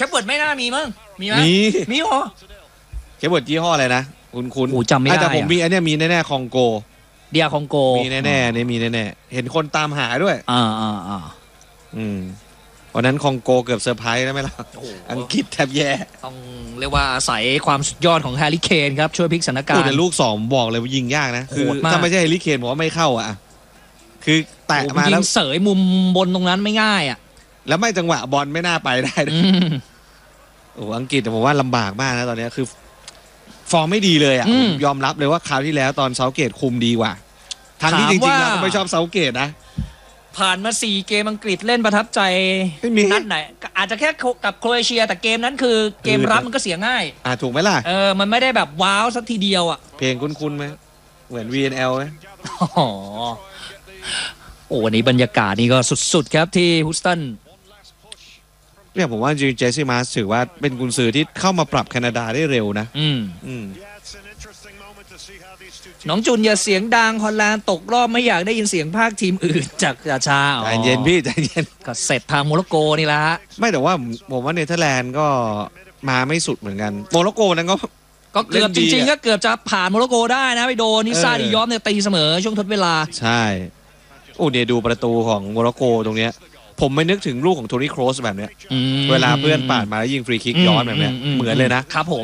ปเปิร์ดไม่น่ามีมั้งมีไหมมีเหรอแคปเปิร์ดยี่ห้ออะไรนะคุณจำไม่ได้แต่ผมมีอันนี้มีแน่ๆคองโกเดียคองโกมีแน่ๆเนี่ยมีแน่ๆเห็นคนตามหาด้วยวันนั้นคองโกเกือบเซอร์ไพรส์แล้วไหมล่ะอังกฤษแทบแย่ต้องเรียกว่าอาศัยความสุดยอดของแฮร์รี่เคนครับช่วยพลิกสถานการณ์แต่ลูก2บอกเลยว่ายิงยากนะคือถ้าไม่ใช่แฮร์รี่เคนผมว่าไม่เข้าอ่ะคือแตะมาแล้วเสยมุมบนตรงนั้นไม่ง่ายอ่ะแล้วไม่จังหวะบอลไม่น่าไปได้อังกฤษผมว่าลำบากมากนะตอนนี้คือฟอร์มไม่ดีเลยอ่ะยอมรับเลยว่าคราวที่แล้วตอนเซาเกตคุมดีกว่าทางที่จริงๆแล้วก็ไม่ชอบเซาเกตนะผ่านมา4เกมอังกฤษเล่นประทับใจนัดไหนอาจจะแค่กับโครเอเชียแต่เกมนั้นคือเกมรับมันก็เสียง่ายถูกไหมล่ะมันไม่ได้แบบว้าวสักทีเดียวอ่ะเพลงคุ้นๆไหมเหมือน VNL ไหมวันนี้บรรยากาศนี่ก็สุดๆครับที่ฮูสตันเนี่ยผมว่าจริงเจสซี่มาร์สถือว่าเป็นกุนซือที่เข้ามาปรับแคนาดาได้เร็วนะน้องจุนอย่าเสียงดังฮอลแลนด์ตกรอบไม่อยากได้ยินเสียงภาคทีมอื่นจากจ่าชาใจเย็นพี่ใจเย็นก็เสร็จทางโมร็อกโกนี่ละไม่แต่ว่าผมว่าเนเธอร์แลนด์ก็มาไม่สุดเหมือนกันโมร็อกโกนั้นก็เกือบจริงๆก็เกือบจะผ่านโมร็อกโกได้นะไปโดนนิซาดิยอฟเนี่ยตีเสมอช่วงทดเวลาใช่เนี่ยดูประตูของโมร็อกโกตรงเนี้ยผมไม่นึกถึงลูกของโทนี่โครสแบบเนี้ยเวลาเพื่อนปาดมาแล้วยิงฟรีคิกย้อนแบบเนี้ยเหมือนเลยนะครับผม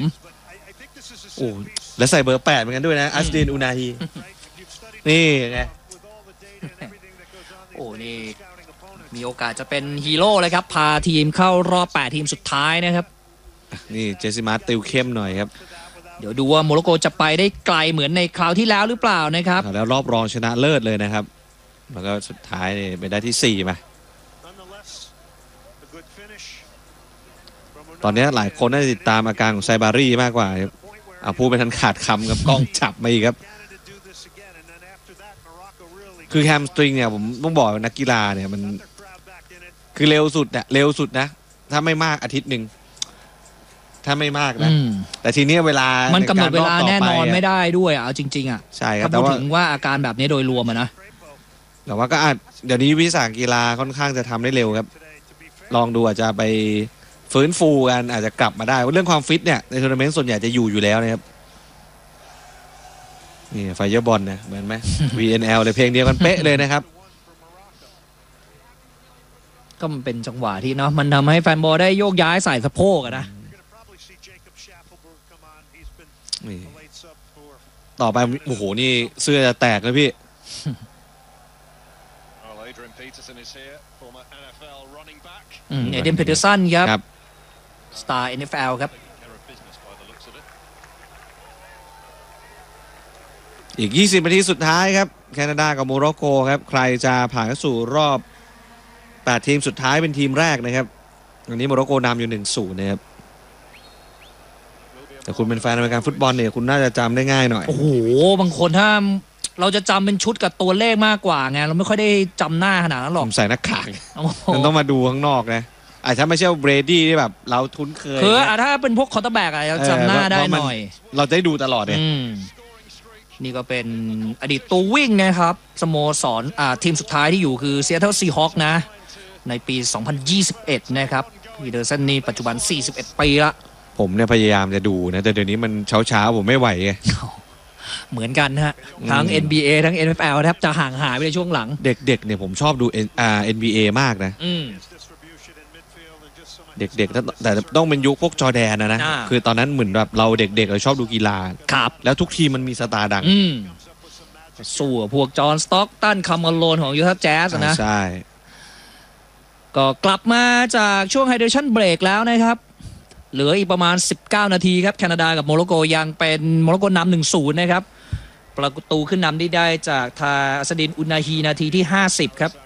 แล้วใส่เบอร์8เหมือนกันด้วยนะอัสดินอูนาฮีนี่ไงนี่มีโอกาสจะเป็นฮีโร่เลยครับพาทีมเข้ารอบ8ทีมสุดท้ายนะครับนี่เจสซี่มาร์ติวเข้มหน่อยครับเดี๋ยวดูว่าโมร็อกโกจะไปได้ไกลเหมือนในคราวที่แล้วหรือเปล่านะครับแล้วรอบรองชนะเลิศเลยนะครับแล้วก็สุดท้ายนี่ไปได้ที่4มาตอนนี้หลายคนน่าจะติดตามอาการของไซบารี่มากกว่าพูดไปทันขาดคำกับกล้องจับมาอีกครับคือแฮมสตริงเนี่ยผมต้องบอกนักกีฬาเนี่ยมันคือเร็วสุดนะถ้าไม่มากอาทิตย์หนึ่งถ้าไม่มากนะแต่ทีนี้เวลามันกำหนดเวลาแน่นอนไม่ได้ด้วยเอาจริงๆใช่ครับแต่ว่าถึงว่าอาการแบบนี้โดยรวมนะแต่ว่าก็เดี๋ยวนี้วิสาหกีฬาค่อนข้างจะทำได้เร็วครับลองดูอาจจะไปฟื้นฟูกันอาจจะกลับมาได้เรื่องความฟิตเนี่ยในทัวร์นาเมนต์ส่วนใหญ่จะอยู่แล้วนะครับนี่ไฟเยอร์บอลนะเหมือนไหม VNL เลยเพลงเดียวกันเป๊ะเลยนะครับก็มันเป็นจังหวะที่เนาะมันทำให้แฟนบอลได้โยกย้ายใส่สะโพกนะต่อไปโอ้โหนี่เสื้อจะแตกเลยพี่เอเดนเพเทอร์สันครับสตาร์ NFL ครับอีก20นาทีสุดท้ายครับแคนาดากับโมร็อกโกครับใครจะผ่านเข้าสู่รอบ8ทีมสุดท้ายเป็นทีมแรกนะครับอันนี้โมร็อกโกนำอยู่ 1-0 นะครับแต่คุณเป็นแฟนอเมริกันฟุตบอลเนี่ยคุณน่าจะจำได้ง่ายหน่อยโอ้โหบางคนถ้าเราจะจำเป็นชุดกับตัวเลขมากกว่าไงเราไม่ค่อยได้จำหน้าขนาดนั้นหรอกผมใส่หน้ากากมันต้องมาดูข้างนอกนะถ้าไม่ใช่เบรดี้ที่แบบเราคุ้นเคยถ้าเป็นพวกคอร์เตอร์แบ็กเราจำหน้าได้หน่อยเราจะได้ดูตลอดเนี่ยนี่ก็เป็นอดีตตัววิ่งนะครับสโมสรทีมสุดท้ายที่อยู่คือ Seattle Seahawks นะในปี 2021 นะครับพีเดอร์สันนี่ปัจจุบัน41 ปีละผมเนี่ยพยายามจะดูนะแต่เดี๋ยวนี้มันเช้าผมไม่ไหวไงเหมือนกันฮะทั้ง NBA ทั้ง NFL แทบจะห่างหายไปในช่วงหลังเด็กๆเนี่ยผมชอบดูNBA มากนะเด็กๆแต่ต้องเป็นยุคพวกจอร์แดนนะคือตอนนั้นเหมือนแบบเราเด็กๆเราชอบดูกีฬาครับแล้วทุกทีมันมีสตาร์ดังสู้พวกจอห์นสต็อกตันคาร์เมโลนของยูทาห์แจ๊สนะใช่ก็กลับมาจากช่วงไฮเดรชั่นเบรกแล้วนะครับเหลืออีกประมาณ19นาทีครับแคนาดากับโมร็อกโกยังเป็นโมร็อกโกนำ 1-0 นะครับประตูขึ้นนำได้จากทาอัสดินอุนาฮีนาทีที่50ครับ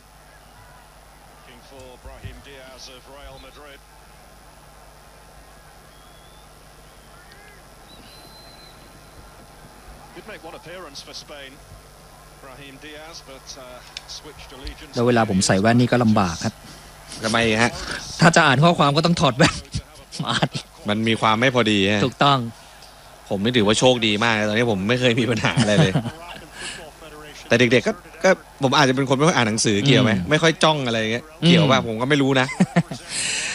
แล้วเวลาผมใส่แว่นนี่ก็ลำบากครับทำไมฮะถ้าจะอ่านข้อความก็ต้องถอดแว่นมันมีความไม่พอดีถูกต้องผมไม่ถือว่าโชคดีมากตอนนี้ผมไม่เคยมีปัญหาอะไรเลยแต่เด็กๆก็ผมอาจจะเป็นคนไม่ค่อยอ่านหนังสือเกี่ยวไหมไม่ค่อยจ้องอะไรเงี้ยเกี่ยวป่ะผมก็ไม่รู้นะ